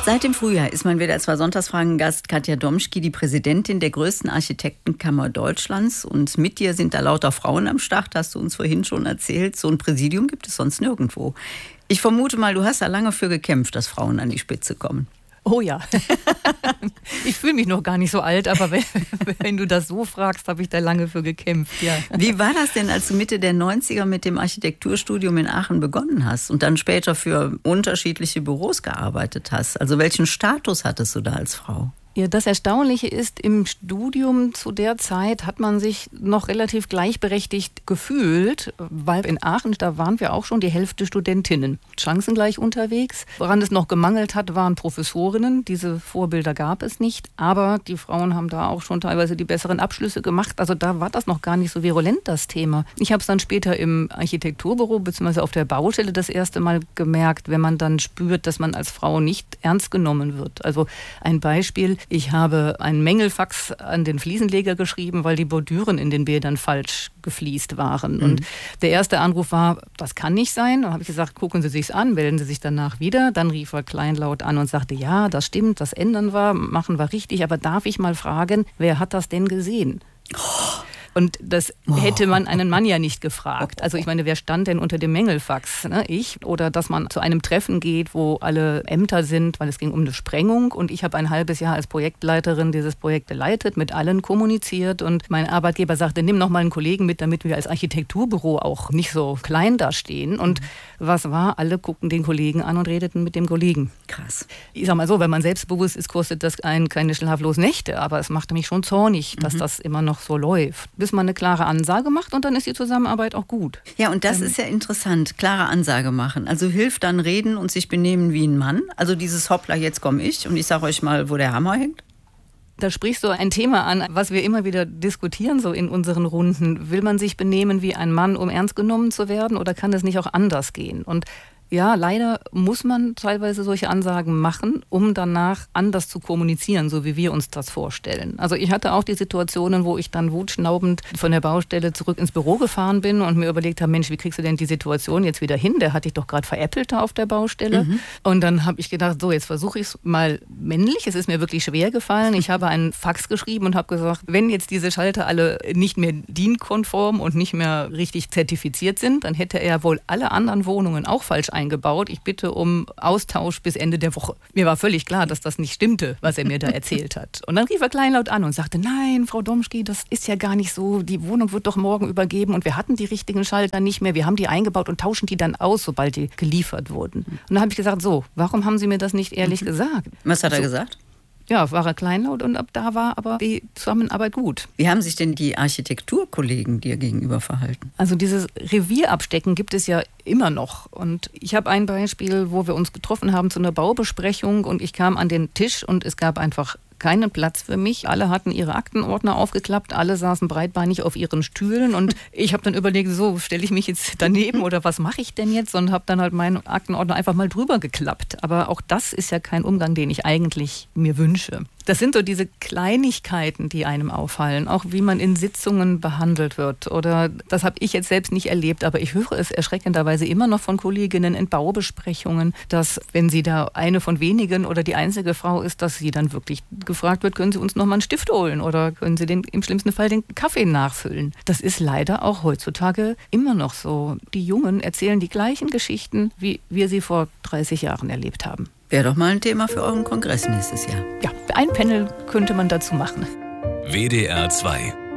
Seit dem Frühjahr ist mein WDR 2 Sonntagsfragen-Gast Katja Domschke, die Präsidentin der größten Architektenkammer Deutschlands. Und mit dir sind da lauter Frauen am Start, hast du uns vorhin schon erzählt. So ein Präsidium gibt es sonst nirgendwo. Ich vermute mal, du hast da lange für gekämpft, dass Frauen an die Spitze kommen. Oh ja, ich fühle mich noch gar nicht so alt, aber wenn du das so fragst, habe ich da lange für gekämpft, ja. Wie war das denn, als du Mitte der 90er mit dem Architekturstudium in Aachen begonnen hast und dann später für unterschiedliche Büros gearbeitet hast? Also welchen Status hattest du da als Frau? Ja, das Erstaunliche ist, im Studium zu der Zeit hat man sich noch relativ gleichberechtigt gefühlt, weil in Aachen, da waren wir auch schon die Hälfte Studentinnen, chancengleich unterwegs. Woran es noch gemangelt hat, waren Professorinnen. Diese Vorbilder gab es nicht, aber die Frauen haben da auch schon teilweise die besseren Abschlüsse gemacht. Also da war das noch gar nicht so virulent, das Thema. Ich habe es dann später im Architekturbüro bzw. auf der Baustelle das erste Mal gemerkt, wenn man dann spürt, dass man als Frau nicht ernst genommen wird. Also ein Beispiel: Ich habe einen Mängelfax an den Fliesenleger geschrieben, weil die Bordüren in den Bädern falsch gefliest waren. Und der erste Anruf war, das kann nicht sein. Dann habe ich gesagt, gucken Sie sich's an, melden Sie sich danach wieder. Dann rief er kleinlaut an und sagte, ja, das stimmt, das ändern wir, machen wir richtig. Aber darf ich mal fragen, wer hat das denn gesehen? Und das hätte man einen Mann ja nicht gefragt. Also ich meine, wer stand denn unter dem Mängelfax? Ne? Ich? Oder dass man zu einem Treffen geht, wo alle Ämter sind, weil es ging um eine Sprengung. Und ich habe ein halbes Jahr als Projektleiterin dieses Projekt geleitet, mit allen kommuniziert. Und mein Arbeitgeber sagte, nimm noch mal einen Kollegen mit, damit wir als Architekturbüro auch nicht so klein dastehen. Und was war? Alle guckten den Kollegen an und redeten mit dem Kollegen. Krass. Ich sag mal so, wenn man selbstbewusst ist, kostet das einen keine schlaflosen Nächte. Aber es machte mich schon zornig, dass das immer noch so läuft. Bis man eine klare Ansage macht und dann ist die Zusammenarbeit auch gut. Ja, und das ist ja interessant, klare Ansage machen. Also hilft dann reden und sich benehmen wie ein Mann? Also dieses Hoppla, jetzt komme ich und ich sage euch mal, wo der Hammer hängt? Da sprichst du ein Thema an, was wir immer wieder diskutieren, so in unseren Runden. Will man sich benehmen wie ein Mann, um ernst genommen zu werden, oder kann es nicht auch anders gehen? Und ja, leider muss man teilweise solche Ansagen machen, um danach anders zu kommunizieren, so wie wir uns das vorstellen. Also ich hatte auch die Situationen, wo ich dann wutschnaubend von der Baustelle zurück ins Büro gefahren bin und mir überlegt habe, Mensch, wie kriegst du denn die Situation jetzt wieder hin? Der hatte ich doch gerade veräppelt da auf der Baustelle. Und dann habe ich gedacht, so, jetzt versuche ich es mal männlich. Es ist mir wirklich schwer gefallen. Ich habe einen Fax geschrieben und habe gesagt, wenn jetzt diese Schalter alle nicht mehr DIN-konform und nicht mehr richtig zertifiziert sind, dann hätte er wohl alle anderen Wohnungen auch falsch eingebaut. Ich bitte um Austausch bis Ende der Woche. Mir war völlig klar, dass das nicht stimmte, was er mir da erzählt hat. Und dann rief er kleinlaut an und sagte, nein, Frau Domschke, das ist ja gar nicht so. Die Wohnung wird doch morgen übergeben und wir hatten die richtigen Schalter nicht mehr. Wir haben die eingebaut und tauschen die dann aus, sobald die geliefert wurden. Und dann habe ich gesagt, so, warum haben Sie mir das nicht ehrlich gesagt? Was hat er gesagt? Ja, war er kleinlaut und ab da war aber die Zusammenarbeit gut. Wie haben sich denn die Architekturkollegen dir gegenüber verhalten? Also dieses Revierabstecken gibt es ja immer noch. Und ich habe ein Beispiel, wo wir uns getroffen haben zu einer Baubesprechung und ich kam an den Tisch und es gab einfach keinen Platz für mich. Alle hatten ihre Aktenordner aufgeklappt, alle saßen breitbeinig auf ihren Stühlen und ich habe dann überlegt, so, stelle ich mich jetzt daneben oder was mache ich denn jetzt? Und habe dann halt meinen Aktenordner einfach mal drüber geklappt. Aber auch das ist ja kein Umgang, den ich eigentlich mir wünsche. Das sind so diese Kleinigkeiten, die einem auffallen, auch wie man in Sitzungen behandelt wird. Oder das habe ich jetzt selbst nicht erlebt, aber ich höre es erschreckenderweise immer noch von Kolleginnen in Baubesprechungen, dass wenn sie da eine von wenigen oder die einzige Frau ist, dass sie dann wirklich gefragt wird, können Sie uns noch mal einen Stift holen oder können Sie im schlimmsten Fall den Kaffee nachfüllen. Das ist leider auch heutzutage immer noch so. Die Jungen erzählen die gleichen Geschichten, wie wir sie vor 30 Jahren erlebt haben. Wäre doch mal ein Thema für euren Kongress nächstes Jahr. Ja, ein Panel könnte man dazu machen. WDR 2